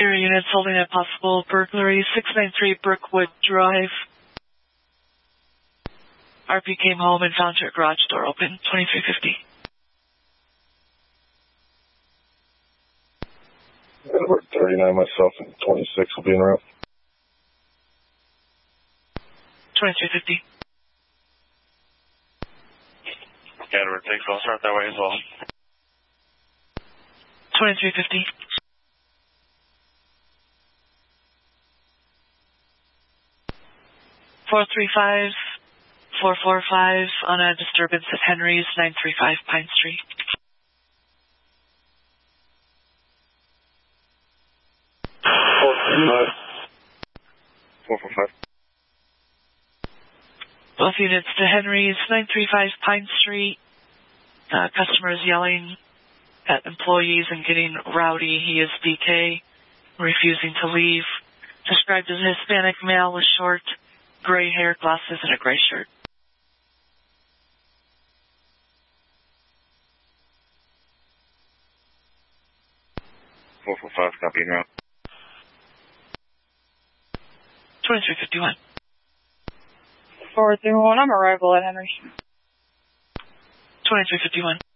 Area units holding a possible burglary, 693 Brookwood Drive. RP came home and found your garage door open, 2350. Edward 39, myself, and 26 will be en route. 2350. Edward, thanks. I'll start that way as well. 2350. $435 on a disturbance at Henry's, 935 Pine Street. $445. Both units to Henry's, 935 Pine Street. Customers yelling at employees and getting rowdy. He is DK, refusing to leave. Described as a Hispanic male with short gray hair, glasses, and a gray shirt. $445, copy en route. 2351. 431, I'm arrival at Henry. 2351.